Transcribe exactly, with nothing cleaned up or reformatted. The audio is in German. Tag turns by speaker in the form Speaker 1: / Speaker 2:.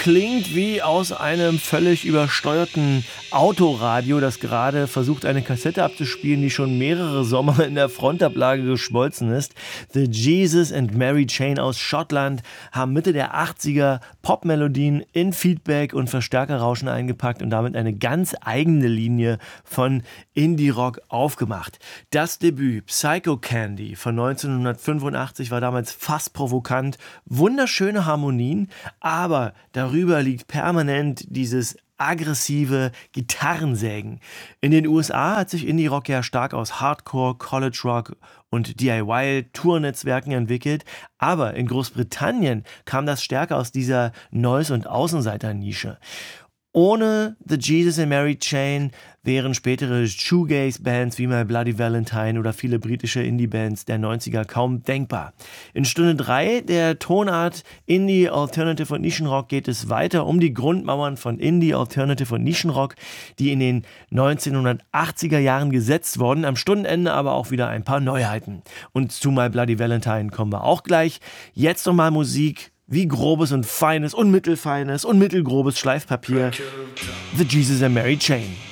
Speaker 1: klingt wie aus einem völlig übersteuerten Autoradio, das gerade versucht, eine Kassette abzuspielen, die schon mehrere Sommer in der Frontablage geschmolzen ist. The Jesus and Mary Chain aus Schottland haben Mitte der achtziger Popmelodien in Feedback und Verstärkerrauschen eingepackt und damit eine ganz eigene Linie von Indie-Rock aufgemacht. Das Debüt Psycho Candy von neunzehnhundertfünfundachtzig war damals fast provokant, wunderschöne Harmonien, aber darüber liegt permanent dieses aggressive Gitarrensägen. In den U S A hat sich Indie-Rock ja stark aus Hardcore, College Rock und D I Y-Tournetzwerken entwickelt, aber in Großbritannien kam das stärker aus dieser Noise- und Außenseiter-Nische. Ohne The Jesus and Mary Chain wären spätere Shoegaze-Bands wie My Bloody Valentine oder viele britische Indie-Bands der neunziger kaum denkbar. In Stunde drei der Tonart Indie, Alternative und Nischenrock geht es weiter um die Grundmauern von Indie, Alternative und Nischenrock, die in den neunzehnhundertachtziger Jahren gesetzt wurden, am Stundenende aber auch wieder ein paar Neuheiten. Und zu My Bloody Valentine kommen wir auch gleich. Jetzt nochmal Musik wie grobes und feines und mittelfeines und mittelgrobes Schleifpapier. The Jesus and Mary Chain.